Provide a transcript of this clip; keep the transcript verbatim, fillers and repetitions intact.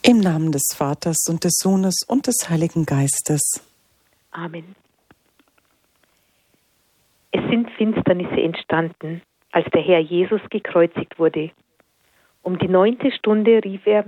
Im Namen des Vaters und des Sohnes und des Heiligen Geistes. Amen. Es sind Finsternisse entstanden, als der Herr Jesus gekreuzigt wurde. Um die neunte Stunde rief er